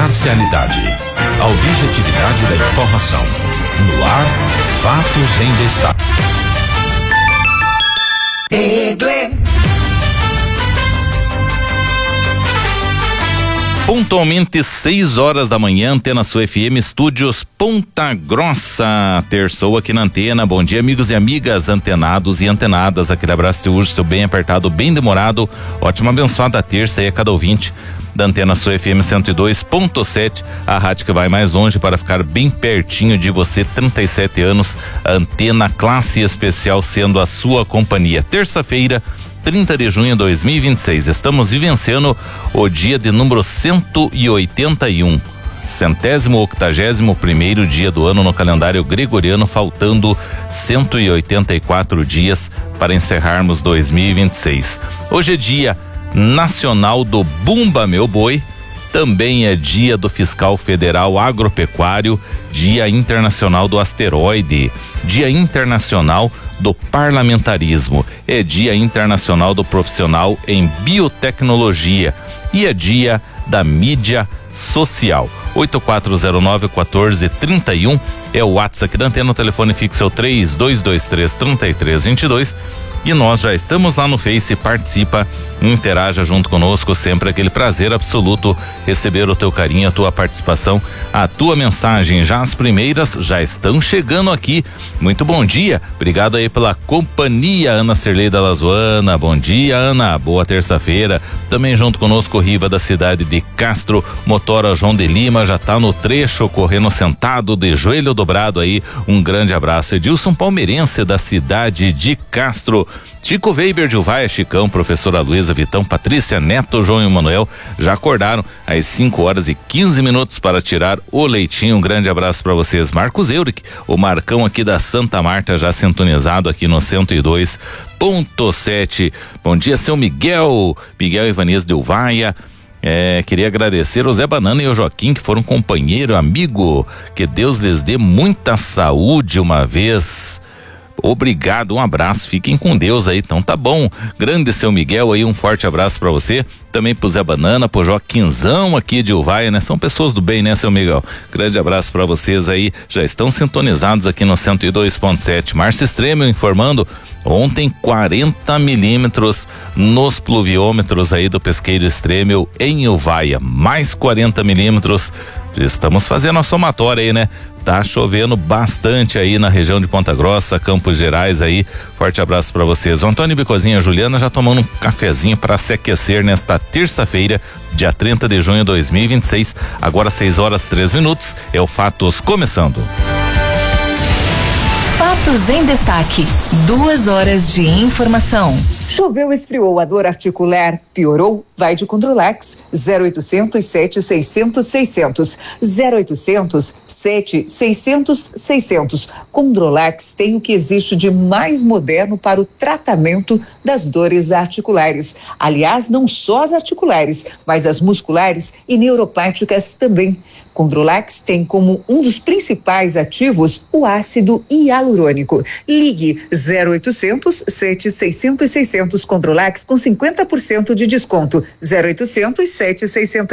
imparcialidade, a objetividade da informação. No ar, Fatos em Destaque. Pontualmente 6 horas da manhã, Antena Sul FM, Estúdios Ponta Grossa, terçou aqui na antena. Bom dia, amigos e amigas, antenados e antenadas. Aquele abraço de hoje, seu bem apertado, bem demorado. Ótima abençoada terça aí a cada ouvinte da Antena Sul FM 102.7, a rádio que vai mais longe para ficar bem pertinho de você. 37 anos, Antena Classe Especial sendo a sua companhia. Terça-feira, 30 de junho de 2026. Estamos vivenciando o dia de número 181. 181º dia do ano no calendário gregoriano, faltando 184 dias para encerrarmos 2026. Hoje é dia nacional do Bumba Meu Boi, também é dia do fiscal federal agropecuário, dia internacional do asteroide, dia internacional do parlamentarismo, é dia internacional do profissional em biotecnologia e é dia da mídia social. 8409-1431 é o WhatsApp aqui da antena, o telefone fixo é o 3223-3322. E nós já estamos lá no Face, participa, interaja junto conosco, sempre aquele prazer absoluto receber o teu carinho, a tua participação, a tua mensagem. Já as primeiras já estão chegando aqui. Muito bom dia, obrigado aí pela companhia, Ana Cirleida Lazoana. Bom dia, Ana, boa terça-feira. Também junto conosco, Riva da cidade de Castro, motora João de Lima, já tá no trecho, correndo sentado, de joelho dobrado aí. Um grande abraço. Edilson Palmeirense da cidade de Castro. Chico Weber de Uvaia, Chicão, professora Luísa Vitão, Patrícia Neto, João e Manuel já acordaram às 5h15 para tirar o leitinho. Um grande abraço para vocês. Marcos Euric, o Marcão aqui da Santa Marta, já sintonizado aqui no 102.7. Bom dia, seu Miguel Ivanês de Uvaia. Queria agradecer ao Zé Banana e ao Joaquim, que foram companheiro, amigo. Que Deus lhes dê muita saúde uma vez. Obrigado, um abraço, fiquem com Deus aí, então tá bom. Grande seu Miguel aí, um forte abraço pra você. Também pro Zé Banana, pro Joaquinzão aqui de Uvaia, né? São pessoas do bem, né, seu Miguel? Grande abraço pra vocês aí, já estão sintonizados aqui no 102.7. Márcio Extremo informando, ontem 40 milímetros nos pluviômetros aí do Pesqueiro Extremo em Uvaia, mais 40 milímetros. Estamos fazendo a somatória aí, né? Tá chovendo bastante aí na região de Ponta Grossa, Campos Gerais aí. Forte abraço para vocês. O Antônio Bicozinha e a Juliana já tomando um cafezinho para se aquecer nesta terça-feira, dia 30 de junho de 2026. Agora 6h03. É o Fatos começando. Fatos em Destaque. 2 horas de informação. Choveu, esfriou, a dor articular piorou? Vai de Controlax. 0800 7600 600. 0800 7600 600. Controlax tem o que existe de mais moderno para o tratamento das dores articulares. Aliás, não só as articulares, mas as musculares e neuropáticas também. Controlax tem como um dos principais ativos o ácido hialurônico. Ligue 0800 7600 600. Controlax com 50% de desconto. 0800 7600